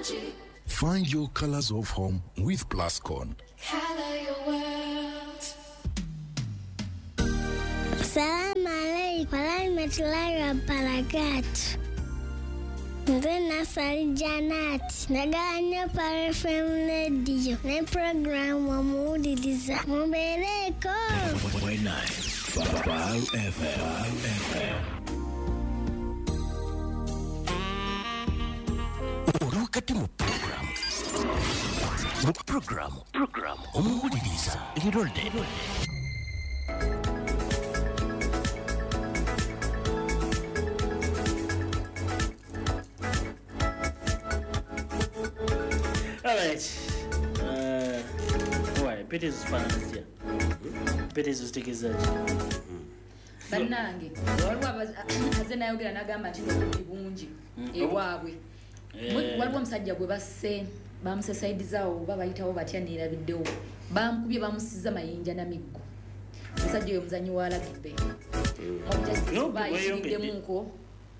Technology. Find your colors of home with Plascon. Color your world. Salamu alaikum, warahmatullahi wabarakatuh. Nze Nasali Janat, naganya Pal FM Radio, ne program omuwuliriza. Mubeereko. Pal FM. Olukati mu program omuwuliriza lirodde. All right. Why? Peters is fun this year. Peters is taking that. Bannange waliwo azenayogera nagamba nti obungi ewaabwe waliwo omusajja gwe basse bamusesaidizawo oba bayitawo batya neerabiddewo bamukubye bamusiza mayinja na miggo omusajja oyo muzanyi wa rugby bayitiriddemuko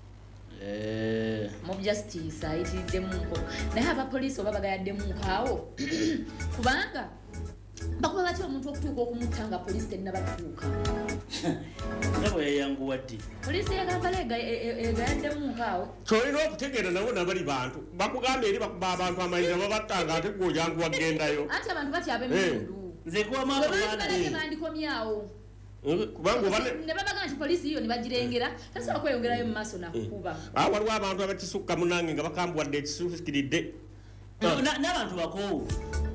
mob justice ayitiriddemuko naye abapoliisi oba bagayaddemuko awo kubanga bakuba batya omuntu okutuuka okumutta nga poliisi tennabatuuka nabo yayanguwa ddi poliisi yagambala egayaddemu awo kyolina okutegeera nabo nabali bantu bakugamba eri bakuba abantu amayinja babattanga ate gwojanguwa gendayo anti abantu batyaba emirundu nze bandikomyawo kubanga ne babaga nti poliisi yo ne bagirengera tasobola kweyongerayo mu maaso nakukuba waliwo abantu abakisukka munange nga bakambuwadde ekisuukiridde n'abantu bakoowu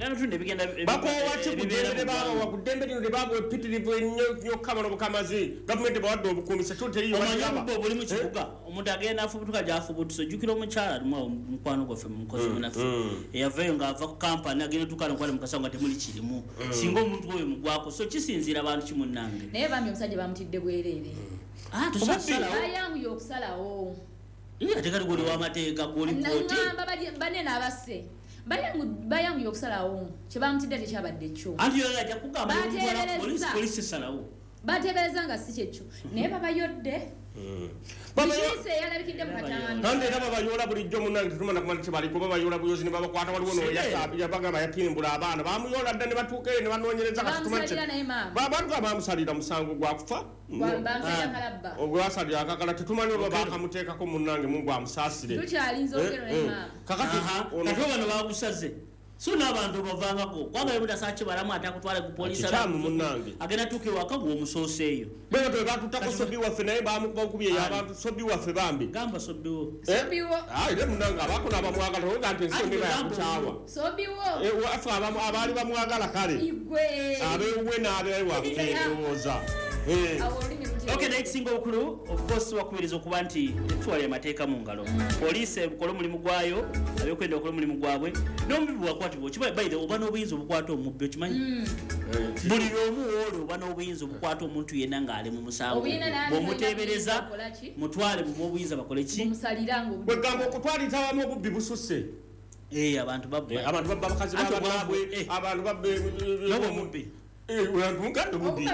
bakudembe lino tebawa epitirivu ennyo kamala obukamazi gavumenti bawadde obukuumisa buli mu kibuga omuntu agenda afubutuka gy'afubutusa ojjukira omukyala alimu mukwano gwaffe mumukozi munaffe eyavayo ng'ava ku kampani agenda tukala nkwale mukasawo nga temuli kirimu singa omuntu oyo mugwako so kisinziira abantu kimunnange naye bambi omusajja bamutidde bwereere bayanguye okusalawo ate kali goli w'amateeka goli nangamba banene abasse bayanguye okusalawo kyebamutidde tekyabadde kyo anti yo ajja kugamba polisi esalawo bateebereza nga si kyekyo naye babayodde bikiise eyalabikidde mu katanga kandi era babayoola bulijjo munange tetumana kumala kyebaliko babayoola buyozi ne babakwata waliwo noyabagamba yatimbula abaana bamuyoola dda ne batuuka eyo ne banoonyereza abantu bamusalira musango gwakufa ogwasalira akakala tetumanyi oba bakamuteekako munange mungu amusaasire kakati bano bagusaze so n'abantu bavangako kwanga ebudasaki balamu atakutwale ku polisi agenda tuke waka gwomusoose eyo bwe batutako sobi waffe naye bamukubye y'abantu sobi waffe bambi gamba sobiwo ire munange abako n'abamwagala oga nti ensi yonna yakukyawa waffe abaali bamwagala kale abeewuwe n'abewaffe ndowooza Okay, nekisinga obukulu of course wakubiriza okuba nti tetwali amateeka mu ngalo poliisi ebukola omulimu gwayo abyokwenda okola omulimu gwabwe n'omubibi wakwatibwa okimanyi baire oba n'obuyinza obukwata omubbi okimanyi buli omu woolo oba n'obuyinza obukwata omuntu yenna ng'ali mu musango bw'omuteebereza mutwale mu obuyinza bakole ki bwegamba okutwaliza awamu obubbi bususse abantu babba abakazi babwe abantu babbe n'obumubbi muganda mubbi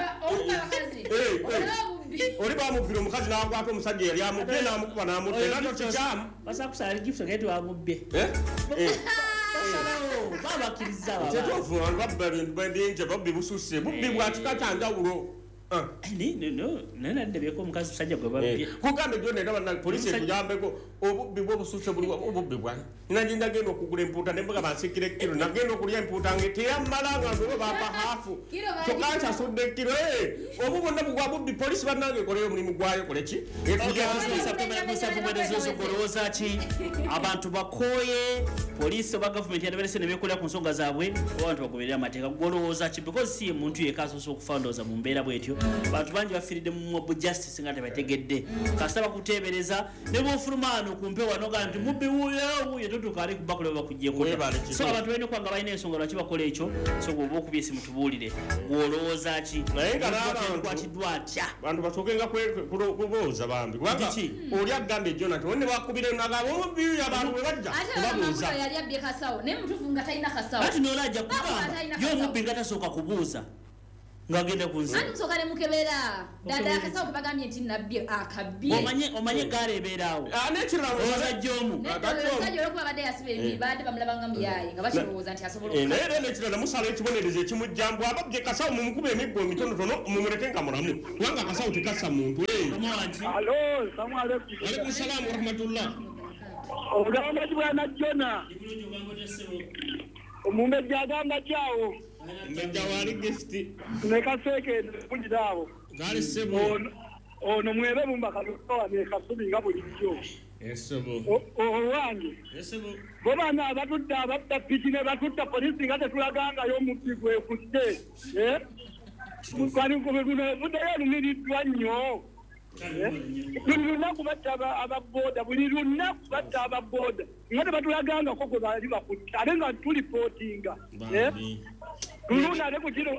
oli bamubbira omukazi n'akwata omusajja yali amubbye n'amukuba n'amutta era tokikyamu basakusala gifuso gaiti wamubbye babakiriza kyekyofu abantu babba bintu bendinje babbi bususse bubbi bwa kika kyanjawulo nanaddebyeko omukazi musajja gwe babbye kugambe gyonna era bannange poliisi ekuyambeko obubbi bwobususse buliwa obubbi bwani nange ndagenda okugula empuuta nembuga bansikira ekkiro nagenda okulya empuuta nge teyammalanga ndoba bampa haafu tokansasudde ekkiro obu bonna bugwa bubbi poliisi bannange ekoleyo omulimu gwayo koleki olowooza ki abantu bakooye poliisi oba gavumenti yaneberese nebyekolera ku nsonga zaabwe oba abantu bagoberera amateeka gwolowooza ki because si ye muntu yeka asoose okufa ndowooza mu mbeera bwetyo abantu bangi bafiiridde mu mob justice nga tebategedde kasita bakuteebereza ne bwofulumaano ku mpewo noga nti mubbi wuyo totuuka ali kubakole bakuggyeko so abantu balina okuba nga balina ensonga lwaki bakola ekyo so gwoba okubya esimu tubuulire gwolowooza ki naye nga kwatiddwa atya bantu basookenga kubooza bambi kubanga oli agamba ejjona ti ne bakubira nagamba omubbi abantu bwe bajja kubabuuza yali abbye kasawo naye mutuufu nga talina kasawo ati noolajja kugamba ye omubbi nga tasooka kubuuza ngagenda kunzi anu sokale mukebera dada akasawo kabagambye nti nabbi akabye omanye galebeerawo nekirala ozajjomu sajja olwokuba badde yasibe badde bamulabanga muyaye nga bakirowooza nti asobola naye nekirala musala ekibonerezo ekimujjambu ababye kasawo mumukuba emiggo emitonotono mumuleke nga mulamu kubanga akasawo tekassa muntu alo salamu alaikum alaikum salamu warahmatullah ogamba kibwana jona omumbejja agamba kyawo mbejja wali gesti nekaseke kujirawo gali sebo ono mwebe mumbakaluwa nekasubi nga bulijjo esebo owange esebo bobana abatudde abadda piki ne batutta polisi nga tetulagangayo omubbi gwekutte buddeyo lumiriddwa nnyo buli lunaku batta ababoda buli lunaku batta ababoda nga tebatulagangako gwe bali bakutta ate nga tulipootinga tuluna ate kukino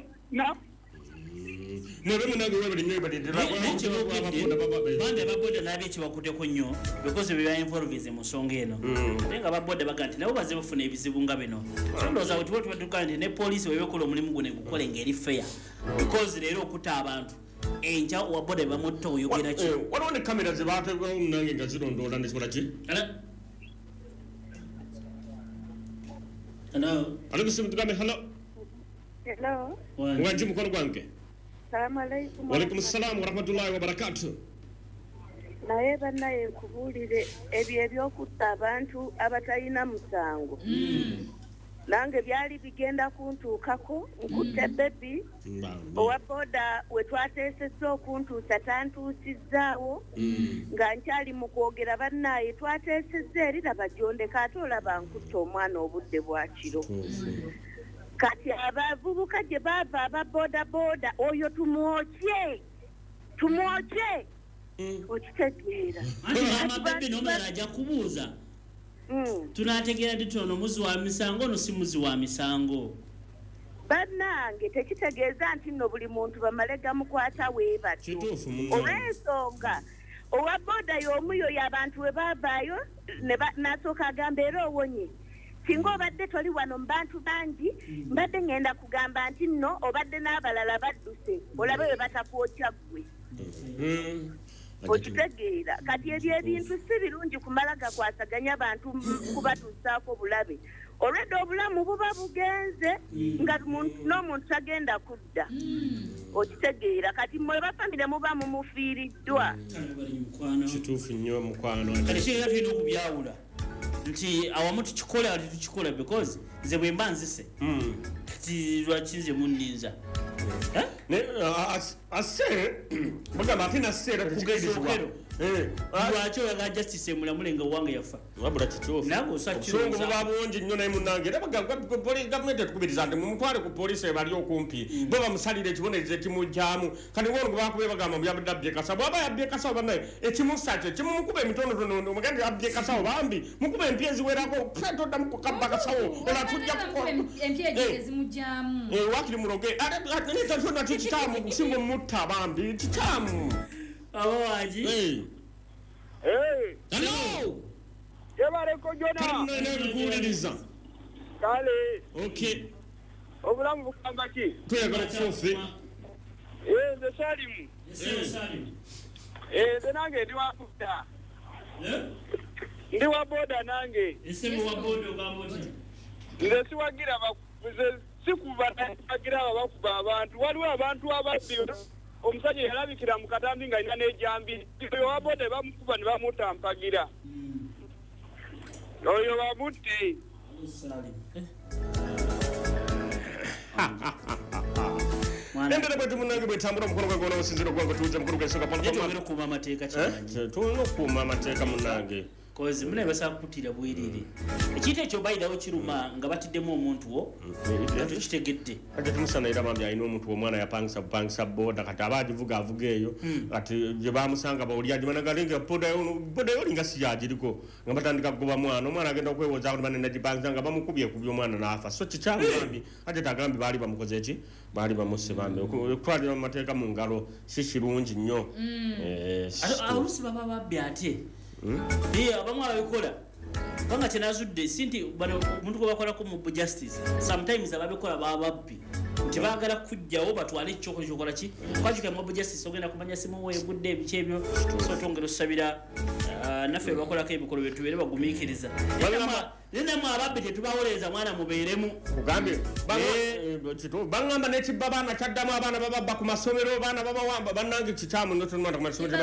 bandi ababoda nabi ekibakuddeko nnyo because byebainvolvize mu nsonga eno naye nga ababoda baga nti nabo baze bafuna ebizibu nga bino sondooza bwe tubatuka nti ne poliisi webekola omulimu guno egukole ngeri fair because leero okutta abantu enja waboda bamutta oyogera ki waliwo ne kamera zebateekawo nange nga zirondoola nezikola ki alikusimu tugambe halo hello wanji mukono gwange salamu alaikum walaikum salamu warahmatullahi wabarakatuh naye bannaye nkubuulire ebyo ebyokutta abantu abatalina musango nange byali bigenda kuntuukako nkutte bebi owa boda we twateesesa okuntuusa tantuusizzaawo nga nkyali mu kwogera bannaye twateesezza eri laba gyondeka ate olaba nkutta omwana obudde bwa kiro kati abavubuka gye baava ababodaboda oyo tumwokye okitegeera amabebi nomulala ajja kubuuza tunategeera ddi tuno muzi wa misango no si muzi wa misango bannange tekitegeeza nti nno buli muntu bamale gamukwata weebatyo olw'ensonga owa boda y'omuyo y'abantu we baavaayo n'asooka agamba era owonye singa obadde toli wano mu bantu bangi mbadde ngenda kugamba nti nno obadde n'abalala badduse olabe we batakwokya ggwe okitegeera kati ebyo ebintu si birungi kumala gakwasaganya abantu kubatuusaako bulabe olwedde obulamu buba bugenze nga n'omuntu tagenda kudda okitegeera kati mwe bafamire muba mumufiiriddwa kituufu nnyo mukwano kati kiera tulina okubyawula nti awamu tukikola ati tukikola because nze bwe mba nzise kati lwaki nze munninza ase bagamba ate naseera kugendezebwa lwaki oyaga justice emulamule nga owange yafa wabula kituufu obusungu buba bungi nnyo naye munnange era gavumenti etukubiriza nti mumutwale ku poliisi ebali okumpi bo bamusalire ekibonerezo ekimujjaamu kati ngono gwe bakube bagamba muyabudde abbye kasawo bwaba yabbye kasawo bannaye ekimusa kye kimumukuba emitonotono omugandi abbye kasawo bambi mukuba empya eziwerako todda mukukabba kasawo olatujja wakiri muroge nakyo kitaamu kusinga omutta bambi kitaamu abawaji hello yebaleko jona kuwuliriza kale okay obulamu bukamba ki tweyagala kufuufe nze salimu nze nange ndi waboda ndi waboda nange esemu waboda ogamba oti nze siwagira nze sikuba nagira abakuba abantu waliwo abantu ababbi omusajja yalabikira mu katambi nga alina n'ejambi oyo waboda bamukuba ne bamutta mpagira oyo bamutte endera bwetu munange bwetambula omukono gwe gwona osinzira ogwange tuwuze mukulu gwensonga tulina okukuuma amateeka kimanyi tulina okukuuma amateeka munange kozi mune basaba kutira bwiriri ekintu ekyo bayirawo kiruma nga batiddemu omuntu wo nga tukitegedde ate tumusanayira bambi alina omuntu omwana yapangisa boda kati aba agivuga avuga eyo kati gye bamusanga bawulya gimanagalinga boda yo linga siyagiriko nga batandika kugoba mwana omwana agenda okwewozaako nebanenagipangisa nga bamukubye kubya omwana n'afa so kikyamu bambi ate tagambi baali bamukoze ki baali bamusse bambi okutwalira mu mateeka mu ngalo si kirungi nnyo oluusi baba babbi ate abamu ababikola banga kyenazudde sinti omuntu gwe bakolako mu justice sometimes ababikola baba babbi tibagala kujjawo batwale ekyokola kyokola ki kwajuka mob justice ogenda kumanya simu weegudde ebiky ebyo so tongera osabira naffe bakolako ebikolo bye tubeere bagumiikiriza nenamwe ababbi tetubawolereza mwana mubeeremu kugambye baŋŋamba n'ekibba baana kyaddamu abaana bababba ku masomero baana babawamba bannange kikyamu notonmanda ku masomero